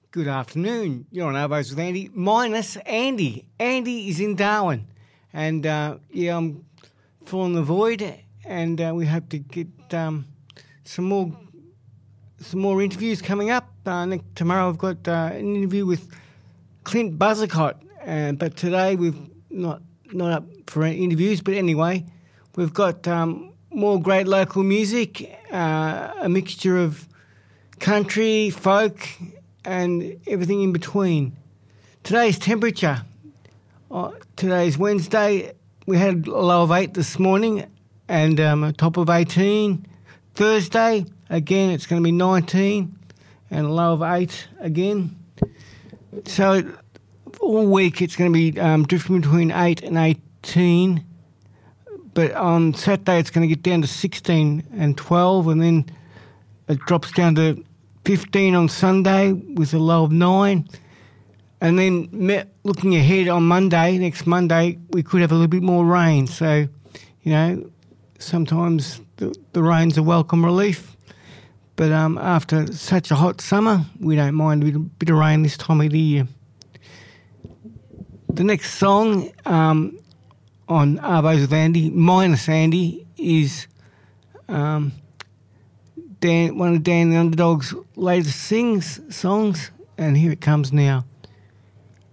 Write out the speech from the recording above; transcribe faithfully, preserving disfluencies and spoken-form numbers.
Good afternoon. You're on Arvos with Andy, minus Andy. Andy is in Darwin. And, uh, yeah, I'm filling the void, and uh, we hope to get um, some more some more interviews coming up. Uh, next, tomorrow I've got uh, an interview with Clint Buzzacott, uh, but today we've not, not up for interviews. But anyway, we've got um, more great local music, uh, a mixture of country, folk, and everything in between. Today's temperature, uh, today's Wednesday, we had a low of eight this morning and um, a top of eighteen. Thursday, again, it's going to be nineteen and a low of eight again. So all week it's going to be um, drifting between eight and eighteen. But on Saturday it's going to get down to sixteen and twelve, and then it drops down to fifteen on Sunday with a low of nine. And then me- looking ahead on Monday, next Monday, we could have a little bit more rain. So, you know, sometimes the, the rain's a welcome relief. But um, after such a hot summer, we don't mind a bit, bit of rain this time of the year. The next song um, on Arvos with Andy, minus Andy, is um, Dan, one of Dan the Underdog's latest sings songs, and here it comes now.